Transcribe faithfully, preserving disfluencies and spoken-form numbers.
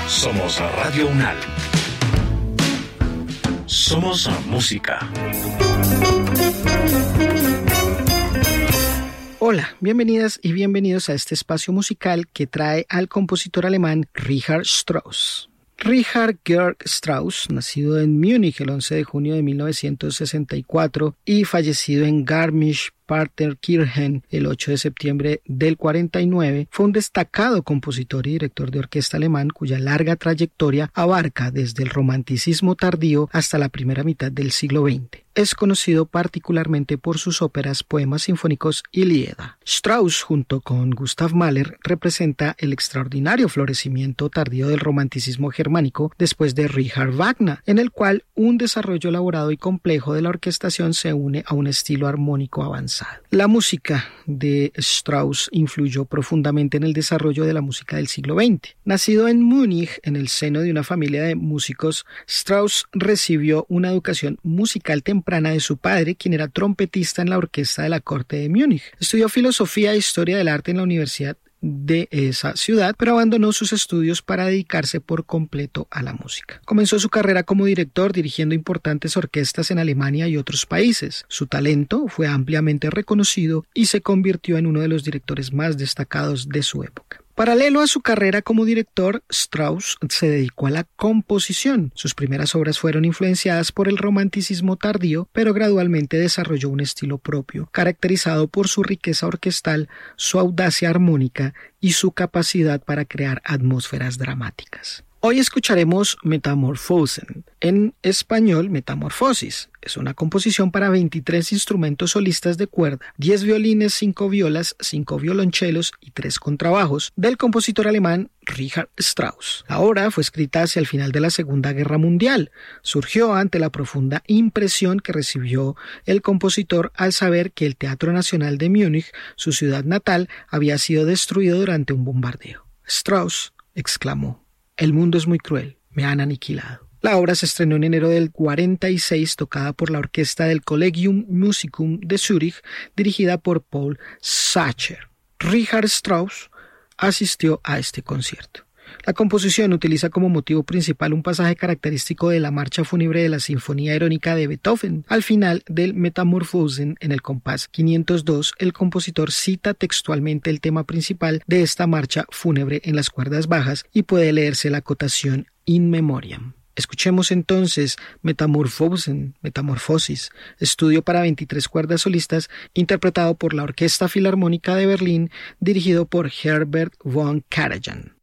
Somos Radio UNAM. Somos música. Hola, bienvenidas y bienvenidos a este espacio musical que trae al compositor alemán Richard Strauss. Richard Georg Strauss, nacido en Múnich el once de junio de mil novecientos sesenta y cuatro y fallecido en Garmisch-Partenkirchen el ocho de septiembre del cuarenta y nueve, fue un destacado compositor y director de orquesta alemán cuya larga trayectoria abarca desde el romanticismo tardío hasta la primera mitad del siglo veinte. Es conocido particularmente por sus óperas, poemas sinfónicos y Lieder. Strauss, junto con Gustav Mahler, representa el extraordinario florecimiento tardío del romanticismo germánico después de Richard Wagner, en el cual un desarrollo elaborado y complejo de la orquestación se une a un estilo armónico avanzado. La música de Strauss influyó profundamente en el desarrollo de la música del siglo veinte. Nacido en Múnich, en el seno de una familia de músicos, Strauss recibió una educación musical temprana de su padre, quien era trompetista en la orquesta de la corte de Múnich. Estudió filosofía e historia del arte en la universidad de esa ciudad, pero abandonó sus estudios para dedicarse por completo a la música. Comenzó su carrera como director dirigiendo importantes orquestas en Alemania y otros países. Su talento fue ampliamente reconocido y se convirtió en uno de los directores más destacados de su época. Paralelo a su carrera como director, Strauss se dedicó a la composición. Sus primeras obras fueron influenciadas por el romanticismo tardío, pero gradualmente desarrolló un estilo propio, caracterizado por su riqueza orquestal, su audacia armónica y su capacidad para crear atmósferas dramáticas. Hoy escucharemos Metamorphosen, en español Metamorfosis. Es una composición para veintitrés instrumentos solistas de cuerda, diez violines, cinco violas, cinco violonchelos y tres contrabajos, del compositor alemán Richard Strauss. La obra fue escrita hacia el final de la Segunda Guerra Mundial. Surgió ante la profunda impresión que recibió el compositor al saber que el Teatro Nacional de Múnich, su ciudad natal, había sido destruido durante un bombardeo. Strauss exclamó: "El mundo es muy cruel, me han aniquilado". La obra se estrenó en enero del cuarenta y seis, tocada por la orquesta del Collegium Musicum de Zúrich, dirigida por Paul Sacher. Richard Strauss asistió a este concierto. La composición utiliza como motivo principal un pasaje característico de la marcha fúnebre de la Sinfonía Irónica de Beethoven. Al final del Metamorphosen, en el compás quinientos dos, el compositor cita textualmente el tema principal de esta marcha fúnebre en las cuerdas bajas y puede leerse la acotación in memoriam. Escuchemos entonces Metamorphosen, Metamorfosis, estudio para veintitrés cuerdas solistas, interpretado por la Orquesta Filarmónica de Berlín, dirigido por Herbert von Karajan.